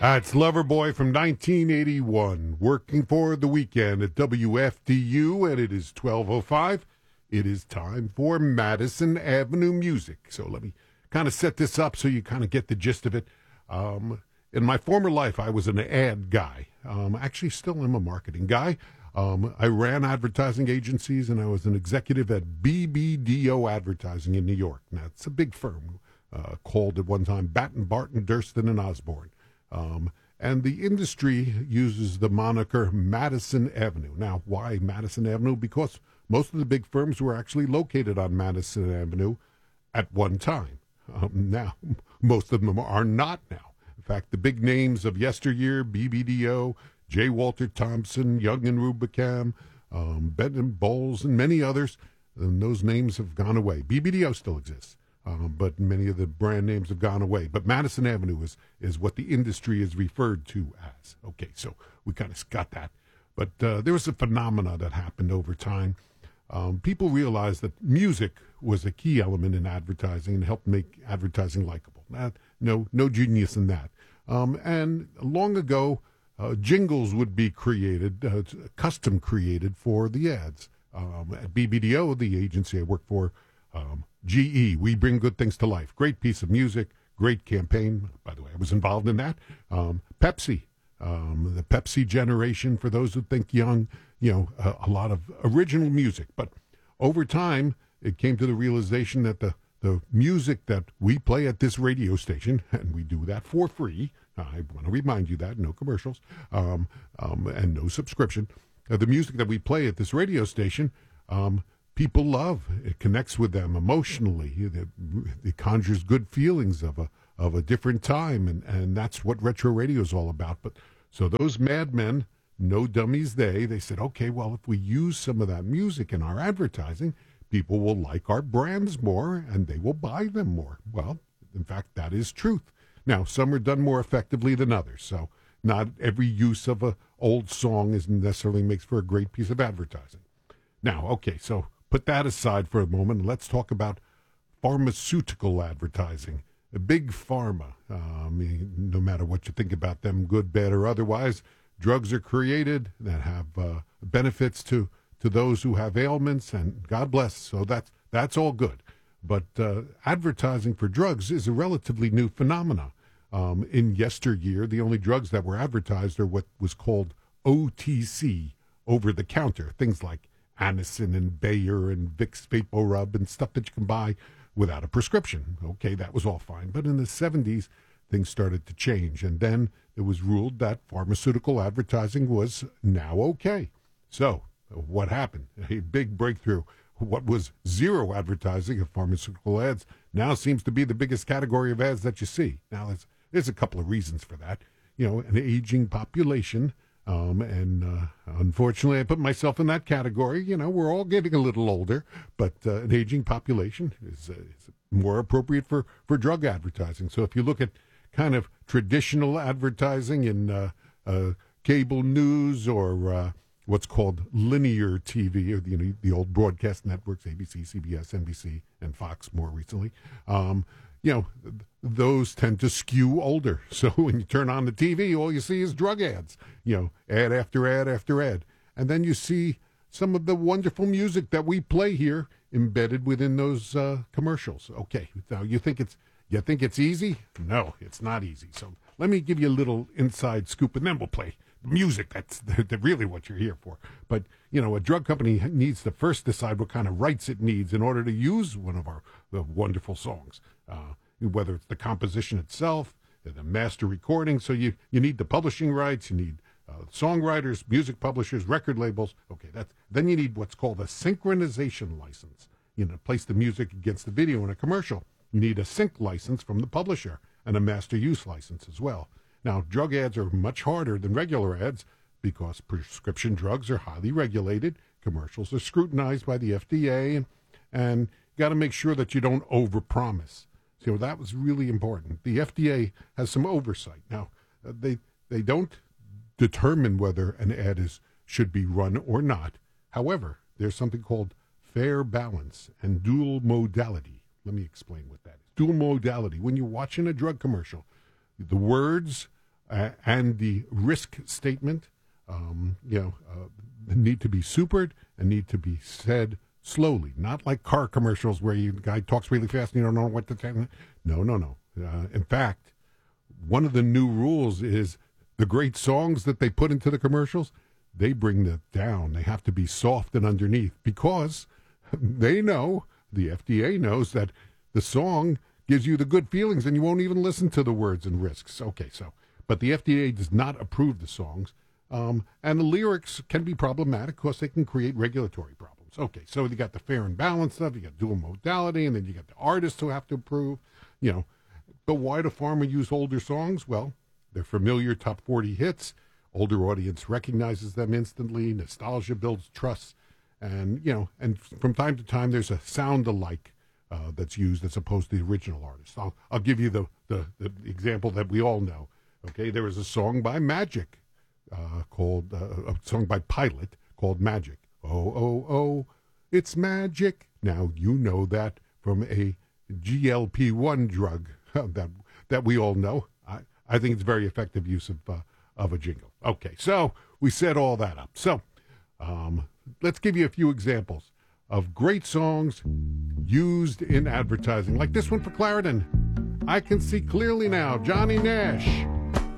That's Loverboy from 1981, working for the weekend at WFDU, and it is 12:05. It is time for Madison Avenue Music. So let me kind of set this up so you kind of get the gist of it. In my former life, I was an ad guy. Actually, still am a marketing guy. I ran advertising agencies, and I was an executive at BBDO Advertising in New York. Now, it's a big firm called at one time Batten, Barton, Durston, and Osborne. And the industry uses the moniker Madison Avenue. Now, why Madison Avenue? Because most of the big firms were actually located on Madison Avenue at one time. Now, most of them are not now. In fact, the big names of yesteryear, BBDO, J. Walter Thompson, Young and Rubicam, Benton Bowles, and many others, those names have gone away. BBDO still exists, but many of the brand names have gone away. But Madison Avenue is what the industry is referred to as. Okay, so we kind of got that. But there was a phenomena that happened over time. People realized that music was a key element in advertising and helped make advertising likable. No genius in that. And long ago, jingles would be created, custom created for the ads. At BBDO, the agency I work for, GE, We Bring Good Things to Life. Great piece of music, great campaign. By the way, I was involved in that. Pepsi, the Pepsi generation, for those who think young, a lot of original music. But over time, it came to the realization that the music that we play at this radio station, and we do that for free, I want to remind you that, no commercials, and no subscription. The music that we play at this radio station, people love. It connects with them emotionally. It conjures good feelings of a different time, and that's what retro radio is all about. But so those madmen, no dummies they said, okay, well, if we use some of that music in our advertising, people will like our brands more, and they will buy them more. Well, in fact, that is truth. Now, some are done more effectively than others, so not every use of an old song necessarily makes for a great piece of advertising. Now, okay, so put that aside for a moment. Let's talk about pharmaceutical advertising. A big pharma, no matter what you think about them, good, bad, or otherwise, drugs are created that have benefits to those who have ailments, and God bless, so that's all good. But advertising for drugs is a relatively new phenomenon. In yesteryear, the only drugs that were advertised are what was called OTC, over-the-counter, things like Anacin and Bayer and Vicks VapoRub and stuff that you can buy without a prescription. Okay, that was all fine. But in the 70s, things started to change. And then it was ruled that pharmaceutical advertising was now okay. So what happened? A big breakthrough. What was zero advertising of pharmaceutical ads now seems to be the biggest category of ads that you see. Now, there's a couple of reasons for that. An aging population, and unfortunately, I put myself in that category. We're all getting a little older, but an aging population is more appropriate for drug advertising. So if you look at kind of traditional advertising in cable news or what's called linear TV, or the old broadcast networks, ABC, CBS, NBC, and Fox more recently, those tend to skew older. So when you turn on the TV, all you see is drug ads, ad after ad after ad. And then you see some of the wonderful music that we play here embedded within those commercials. Okay, now you think it's easy? No, it's not easy. So let me give you a little inside scoop, and then we'll play music. That's really what you're here for. But, a drug company needs to first decide what kind of rights it needs in order to use one of our wonderful songs, whether it's the composition itself, the master recording. So you need the publishing rights, you need songwriters, music publishers, record labels. Okay, then you need what's called a synchronization license. Place the music against the video in a commercial. You need a sync license from the publisher and a master use license as well. Now, drug ads are much harder than regular ads because prescription drugs are highly regulated. Commercials are scrutinized by the FDA, and you got to make sure that you don't overpromise. So that was really important. The FDA has some oversight. Now, they don't determine whether an ad should be run or not. However, there's something called fair balance and dual modality. Let me explain what that is. Dual modality. When you're watching a drug commercial, the words and the risk statement, need to be supered and need to be said slowly, not like car commercials where the guy talks really fast and you don't know what to tell. No. In fact, one of the new rules is the great songs that they put into the commercials, they bring them down. They have to be soft and underneath because they know, the FDA knows, that the song gives you the good feelings and you won't even listen to the words and risks. Okay, but the FDA does not approve the songs. And the lyrics can be problematic because they can create regulatory problems. Okay, so you got the fair and balanced stuff, you got dual modality, and then you got the artists who have to approve. But why do pharma use older songs? Well, they're familiar top 40 hits. Older audience recognizes them instantly. Nostalgia builds trust. And from time to time, there's a sound alike that's used as opposed to the original artist. I'll give you the example that we all know. Okay, there was a song by Magic called, a song by Pilot called Magic. Oh, oh, oh, it's magic. Now, you know that from a GLP-1 drug that we all know. I think it's very effective use of a jingle. Okay, so we set all that up. So let's give you a few examples of great songs used in advertising, like this one for Claritin. I Can See Clearly Now, Johnny Nash.